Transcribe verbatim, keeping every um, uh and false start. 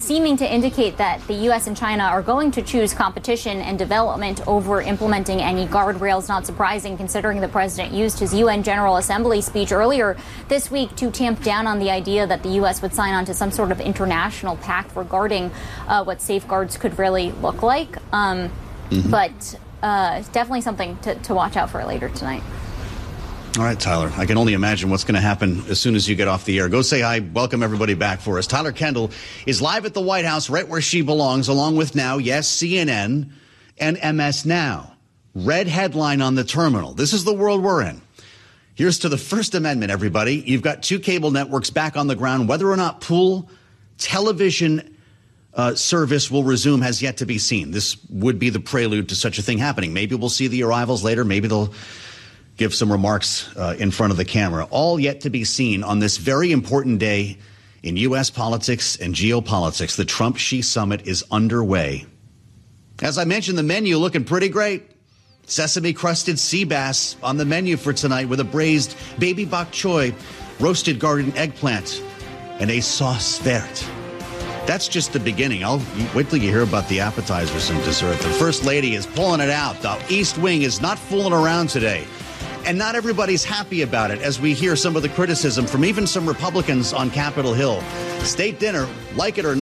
seeming to indicate that the U S and China are going to choose competition and development over implementing any guardrails. Not surprising, considering the president used his U N General Assembly speech earlier this week to tamp down on the idea that the U S would sign on to some sort of international pact regarding uh, what safeguards could really look like. Um, mm-hmm. But uh, definitely something to, to watch out for later tonight. All right, Tyler, I can only imagine what's going to happen as soon as you get off the air. Go say hi. Welcome everybody back for us. Tyler Kendall is live at the White House, right where she belongs, along with now, yes, C N N and M S Now. Red headline on the terminal. This is the world we're in. Here's to the First Amendment, everybody. You've got two cable networks back on the ground. Whether or not pool television uh, service will resume has yet to be seen. This would be the prelude to such a thing happening. Maybe we'll see the arrivals later. Maybe they'll give some remarks uh, in front of the camera. All yet to be seen on this very important day in U S politics and geopolitics. The Trump-Xi summit is underway. As I mentioned, the menu looking pretty great. Sesame-crusted sea bass on the menu for tonight with a braised baby bok choy, roasted garden eggplant, and a sauce verte. That's just the beginning. I'll wait till you hear about the appetizers and dessert. The First Lady is pulling it out. The East Wing is not fooling around today. And not everybody's happy about it, as we hear some of the criticism from even some Republicans on Capitol Hill. State dinner, like it or not.